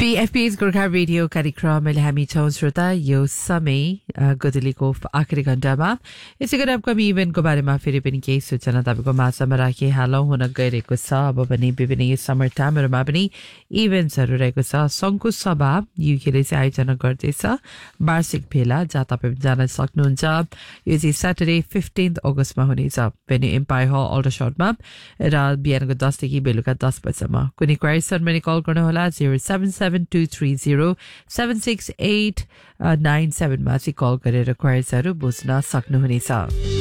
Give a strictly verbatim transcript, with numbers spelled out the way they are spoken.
पीएफपीएस Gorkha radio कार्यक्रममा हामी छौं श्रोता यो समय गदलीको आखिरी घण्टामा यसै गरी अपकमिङ इभेन्टको बारेमा फेरि पनि केही सूचना तपाईको माझमा राखिहालौं हुन गइरहेको छ। अब पनि विभिन्न यो समर टाइमहरुमा पनि इभेन्ट्सहरु रहेको छ। संघको सभा युकेले चाहिँ आयोजना गर्दैछ वार्षिक भेला जहाँ तपाईं जान सक्नुहुन्छ। यो चाहिँ सैटरडे फिफ्टीन्थ अगस्तमा हुनेछ भेन्यू एम्पायर हल अल्डरसटमा र बिहानको दस देखि बेलुका दस बजेसम्म। कुनै क्वेशनमा कल गर्नु होला zero seven seven two three zero seven six eight nine seven मा चाहिँ कल गरेर क्वेशनहरु बुझ्न सक्नुहुनेछ।